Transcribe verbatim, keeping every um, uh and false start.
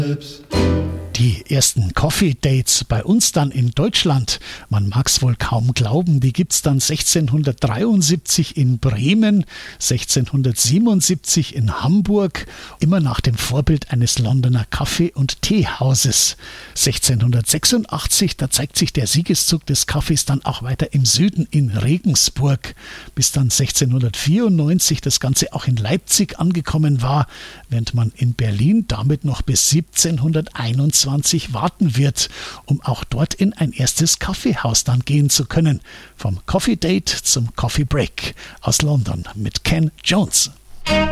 Die ersten Coffee-Dates bei uns dann in Deutschland, man mag's wohl kaum glauben, die gibt's dann sechzehnhundertdreiundsiebzig in Bremen, sechzehnhundertsiebenundsiebzig in Hamburg, immer nach dem Vorbild eines Londoner Kaffee- und Teehauses. sechzehnhundertsechsundachtzig, da zeigt sich der Siegeszug des Kaffees dann auch weiter im Süden in Regensburg, bis dann sechzehnhundertvierundneunzig das Ganze auch in Leipzig angekommen war, während man in Berlin damit noch bis siebzehnhunderteinundzwanzig warten wird, um auch dort in ein erstes Kaffeehaus dann gehen zu können. Vom Coffee Date zum Coffee Break aus London mit Ken Jones.